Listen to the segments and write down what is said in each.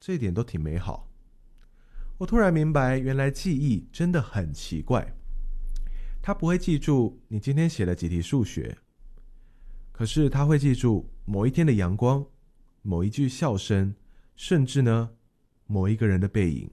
这一点都挺美好。我突然明白，原来记忆真的很奇怪，它不会记住你今天写了几题数学，可是它会记住某一天的阳光，某一句笑声，甚至呢，某一个人的背影。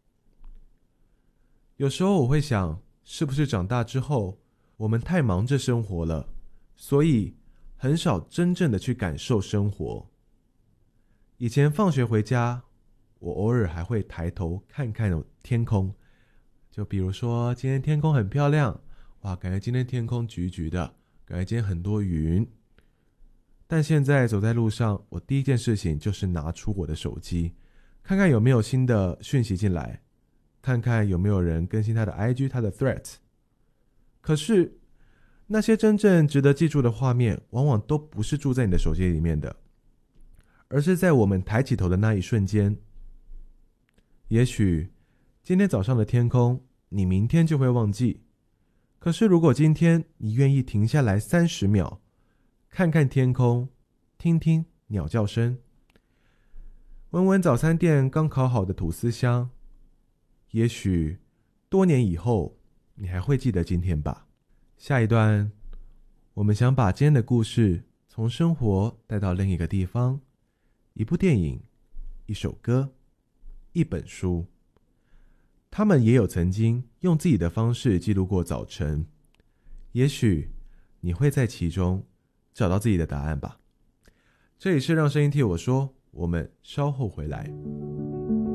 有时候我会想，是不是长大之后，我们太忙着生活了，所以很少真正的去感受生活。以前放学回家，我偶尔还会抬头看看天空，就比如说今天天空很漂亮，哇，感觉今天天空橘橘的，感觉今天很多云。但现在走在路上，我第一件事情就是拿出我的手机，看看有没有新的讯息进来，看看有没有人更新他的 IG 他的 Threads。 可是那些真正值得记住的画面往往都不是住在你的手机里面的，而是在我们抬起头的那一瞬间。也许今天早上的天空你明天就会忘记，可是如果今天你愿意停下来30秒，看看天空，听听鸟叫声，闻闻早餐店刚烤好的吐司香，也许多年以后你还会记得今天吧。下一段我们想把今天的故事从生活带到另一个地方，一部电影，一首歌，一本书，他们也有曾经用自己的方式记录过早晨，也许你会在其中找到自己的答案吧。这里是让声音替我说，我们稍后回来。